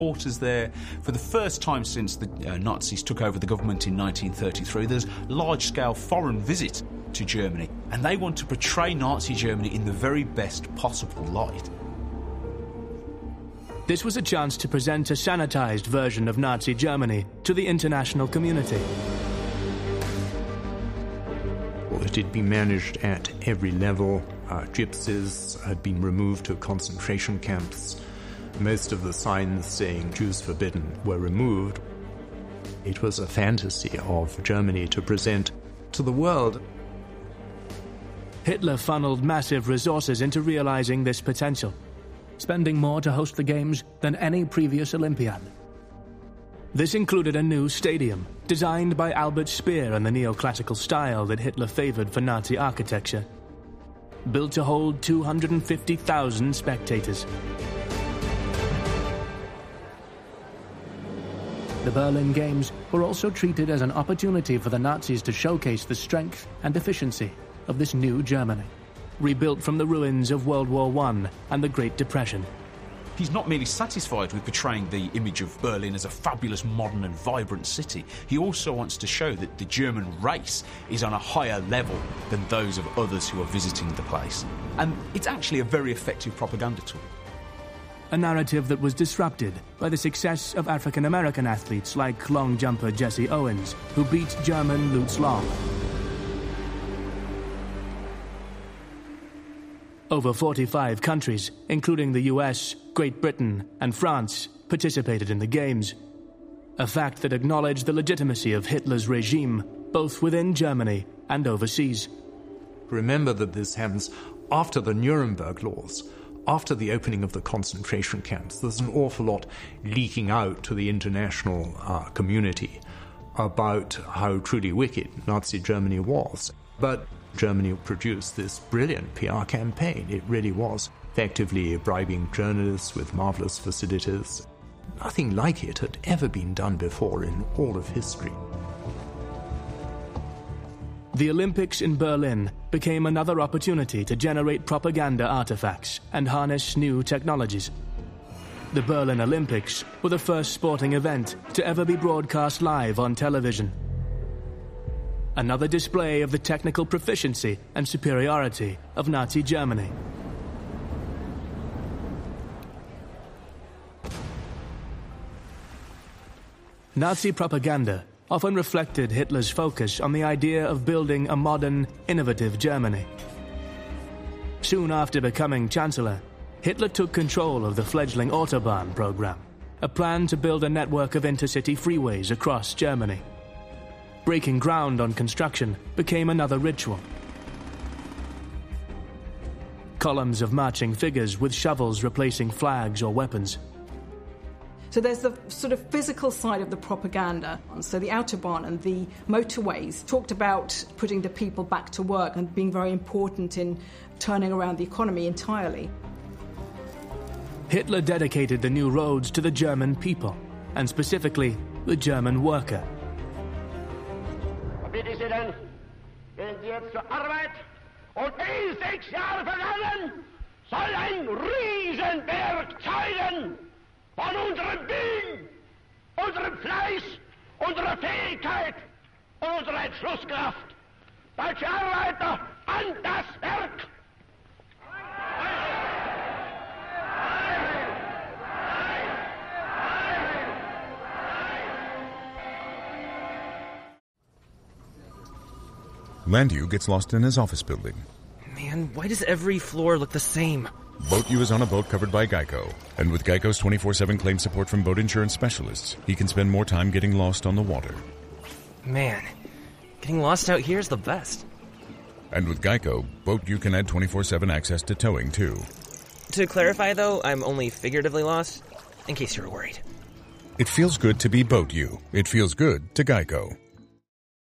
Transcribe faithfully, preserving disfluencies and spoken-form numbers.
Quarters there. For the first time since the uh, Nazis took over the government in nineteen thirty-three, there's large-scale foreign visit to Germany, and they want to portray Nazi Germany in the very best possible light. This was a chance to present a sanitized version of Nazi Germany to the international community. Well, it had been managed at every level. Uh, gypsies had been removed to concentration camps. Most of the signs saying Jews forbidden were removed. It was a fantasy of Germany to present to the world. Hitler funneled massive resources into realizing this potential, spending more to host the Games than any previous Olympiad. This included a new stadium, designed by Albert Speer in the neoclassical style that Hitler favored for Nazi architecture, built to hold two hundred fifty thousand spectators. The Berlin Games were also treated as an opportunity for the Nazis to showcase the strength and efficiency of this new Germany, rebuilt from the ruins of World War One and the Great Depression. He's not merely satisfied with portraying the image of Berlin as a fabulous, modern and vibrant city. He also wants to show that the German race is on a higher level than those of others who are visiting the place. And it's actually a very effective propaganda tool. A narrative that was disrupted by the success of African-American athletes like long jumper Jesse Owens, who beat German Lutz Long. Over forty-five countries, including the U S, Great Britain, and France, participated in the Games. A fact that acknowledged the legitimacy of Hitler's regime, both within Germany and overseas. Remember that this happens after the Nuremberg laws. After the opening of the concentration camps, there's an awful lot leaking out to the international uh, community about how truly wicked Nazi Germany was. But Germany produced this brilliant P R campaign. It really was effectively bribing journalists with marvelous facilities. Nothing like it had ever been done before in all of history. The Olympics in Berlin became another opportunity to generate propaganda artifacts and harness new technologies. The Berlin Olympics were the first sporting event to ever be broadcast live on television. Another display of the technical proficiency and superiority of Nazi Germany. Nazi propaganda often reflected Hitler's focus on the idea of building a modern, innovative Germany. Soon after becoming Chancellor, Hitler took control of the fledgling Autobahn program, a plan to build a network of intercity freeways across Germany. Breaking ground on construction became another ritual. Columns of marching figures with shovels replacing flags or weapons. So there's the sort of physical side of the propaganda. So the Autobahn and the motorways talked about putting the people back to work and being very important in turning around the economy entirely. Hitler dedicated the new roads to the German people, and specifically the German worker. Bitte Sie denn, gehen Sie jetzt zur Arbeit, und ehe sechs Jahre vergangen, soll ein Riesenberg zeugen von unserem Willen, unserem Fleiß, unserer Fähigkeit, unserer Entschlusskraft. Deutsche Arbeiter, an das Werk! Landew gets lost in his office building. Man, why does every floor look the same? Boat U is on a boat covered by Geico. And with Geico's twenty-four seven claim support from boat insurance specialists, he can spend more time getting lost on the water. Man, getting lost out here is the best. And with Geico, Boat U can add twenty-four seven access to towing, too. To clarify, though, I'm only figuratively lost, in case you were worried. It feels good to be Boat U. It feels good to Geico.